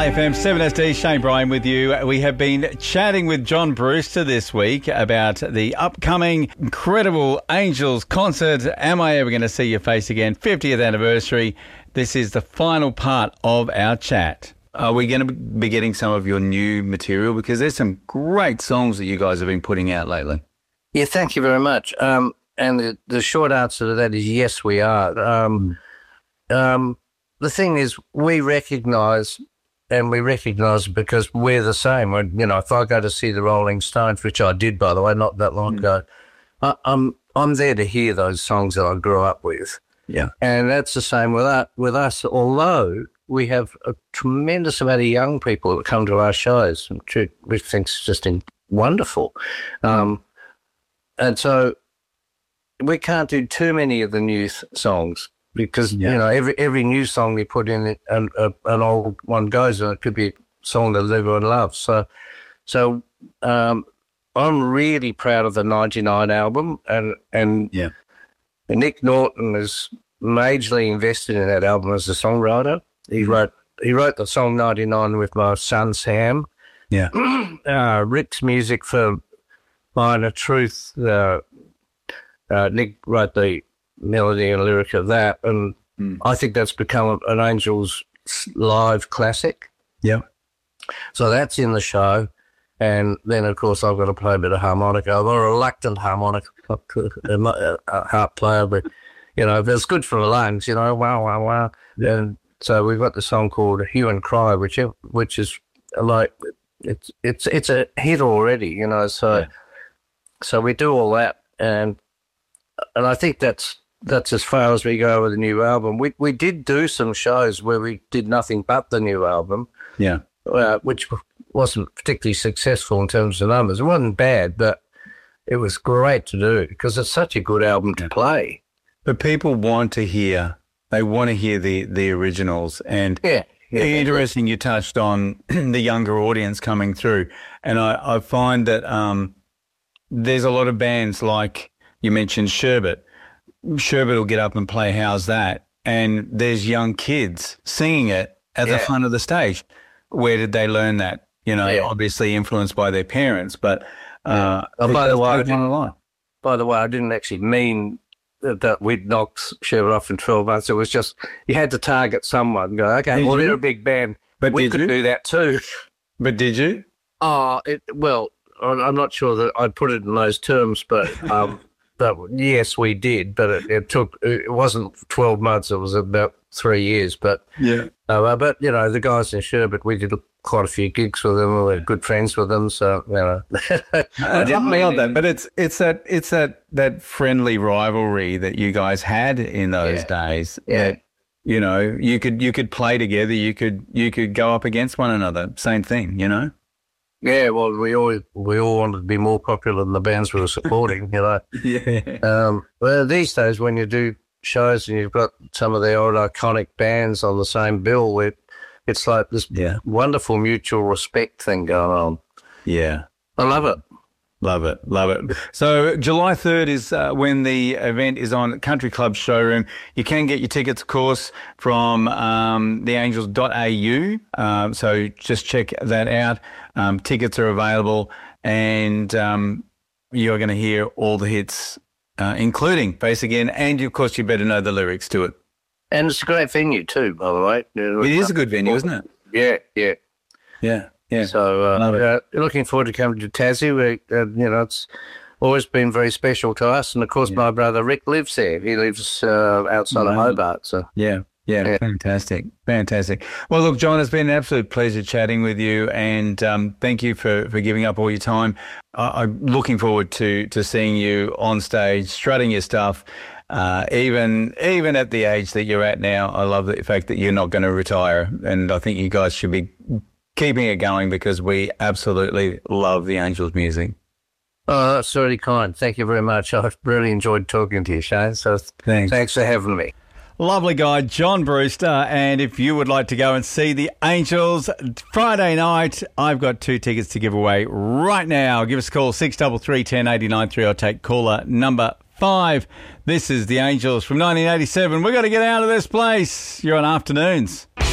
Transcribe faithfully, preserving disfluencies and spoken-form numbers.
F M, seven S D, Shane Bryan with you. We have been chatting with John Brewster this week about the upcoming incredible Angels concert. Am I ever going to see your face again? fiftieth anniversary. This is the final part of our chat. Are we going to be getting some of your new material? Because there's some great songs that you guys have been putting out lately. Yeah, thank you very much. Um, and the, the short answer to that is yes, we are. Um, um, the thing is, we recognise, and we recognise it because we're the same. When, you know, if I go to see the Rolling Stones, which I did, by the way, not that long mm. ago, I, I'm I'm there to hear those songs that I grew up with. Yeah, and that's the same with us. With us, although we have a tremendous amount of young people that come to our shows, which we think is just in, wonderful. Um, and so we can't do too many of the new th- songs. Because, yeah. you know, every every new song we put in, an, a, an old one goes, and it could be a song that everyone loves. So so um, I'm really proud of the ninety-nine album, and, and yeah. Nick Norton is majorly invested in that album as a songwriter. He mm-hmm. wrote he wrote the song ninety-nine with my son, Sam. Yeah. uh, Rick's music for Minor Truth. Uh, uh, Nick wrote the melody and lyric of that, and mm. I think that's become an Angels live classic. Yeah. So that's in the show, and then of course I've got to play a bit of harmonica. I'm a reluctant harmonica harp player, but you know, if it's good for the lungs, you know, wow, wow, wow. Yeah. And so we've got the song called "Hue and Cry," which which is like it's it's it's a hit already, you know. So yeah. so we do all that, and and I think that's. That's as far as we go with the new album. We we did do some shows where we did nothing but the new album. Yeah. Uh, which wasn't particularly successful in terms of numbers. It wasn't bad, but it was great to do because it's such a good album to play. But people want to hear, they want to hear the, the originals. And yeah, yeah, interesting you touched on the younger audience coming through. And I, I find that um, there's a lot of bands like you mentioned Sherbet. Sherbet will get up and play How's That? And there's young kids singing it at yeah. the front of the stage. Where did they learn that? You know, yeah. obviously influenced by their parents, but uh, oh, by the way, I didn't, by the way, I didn't actually mean that, that we'd knock Sherbet off in twelve months. It was just you had to target someone and go, okay, did well, you? They're a big band, but we could you? do that too. But did you? Oh, it, well, I'm not sure that I'd put it in those terms, but um, but yes, we did. But it, it took. It wasn't twelve months. It was about three years. But yeah. Uh, but you know, the guys in Sherbet, we did quite a few gigs with them. We were good friends with them. So you know, I didn't mean that. But it's it's that it's that that friendly rivalry that you guys had in those yeah. days. Yeah. That, you know, you could you could play together. You could you could go up against one another. Same thing. You know. Yeah, well, we all we all wanted to be more popular than the bands we were supporting, you know. yeah. Um, well, these days when you do shows and you've got some of the old iconic bands on the same bill, it, it's like this yeah. wonderful mutual respect thing going on. Yeah. I love it. Love it, love it. So July third is uh, when the event is on Country Club Showroom. You can get your tickets, of course, from um, the angels dot a u. Um, so just check that out. Um, tickets are available, and um, you're going to hear all the hits, uh, including Face Again, and of course you better know the lyrics to it. And it's a great venue too, by the way. It is a good venue, isn't it? Yeah, yeah. Yeah. Yeah. So uh, uh, looking forward to coming to Tassie. We, uh, you know, it's always been very special to us. And of course, yeah. my brother Rick lives there. He lives uh, outside right. of Hobart. So yeah, yeah, yeah, fantastic, fantastic. Well, look, John, it's been an absolute pleasure chatting with you, and um, thank you for, for giving up all your time. I, I'm looking forward to to seeing you on stage, strutting your stuff. Uh, even even at the age that you're at now, I love the fact that you're not going to retire, and I think you guys should be keeping it going because we absolutely love the Angels music. Oh, that's really kind. Thank you very much. I've really enjoyed talking to you, Shane. So thanks. Thanks for having me. Lovely guy, John Brewster. And if you would like to go and see the Angels Friday night, I've got two tickets to give away right now. Give us a call, six three three, one zero eight nine three. I'll take caller number five. This is the Angels from nineteen eighty-seven. We've got to get out of this place. You're on Afternoons.